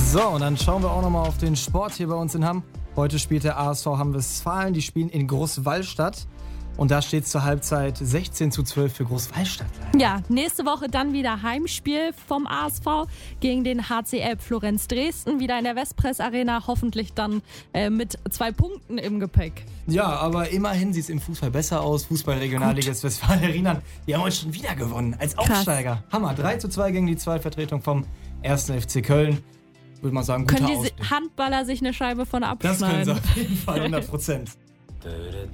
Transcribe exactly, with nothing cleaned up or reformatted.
So, und dann schauen wir auch nochmal auf den Sport hier bei uns in Hamm. Heute spielt der A S V Hamm-Westfalen. Die spielen in Großwallstadt. Und da steht es zur Halbzeit sechzehn zu zwölf für Großwallstadt. Ja, nächste Woche dann wieder Heimspiel vom A S V gegen den H C L Florenz Dresden. Wieder in der Westpress Arena, hoffentlich dann äh, mit zwei Punkten im Gepäck. Ja, aber immerhin sieht es im Fußball besser aus. Fußball-Regionalliga Westfalen erinnern. Die haben heute schon wieder gewonnen als Aufsteiger. Krass. Hammer, drei zu zwei gegen die Zweitvertretung vom ersten F C Köln. Würde man sagen, guter Können die Ausblick. Handballer sich eine Scheibe von abschneiden? Das können sie auf jeden Fall, hundert Prozent.